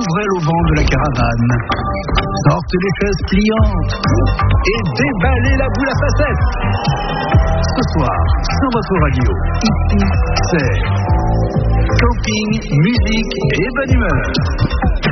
ouvrez l'auvent de la caravane, sortez les chaises pliantes et déballez la boule à facettes. Ce soir, sur votre radio, ici, c'est camping, musique et bonne humeur.